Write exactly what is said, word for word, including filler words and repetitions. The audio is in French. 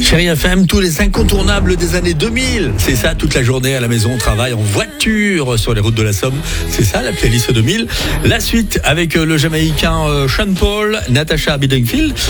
Chérie F M, tous les incontournables des années deux mille. C'est ça, toute la journée à la maison, on travaille en voiture sur les routes de la Somme. C'est ça, la playlist deux mille. La suite avec le Jamaïcain Sean Paul, Natasha Bedingfield.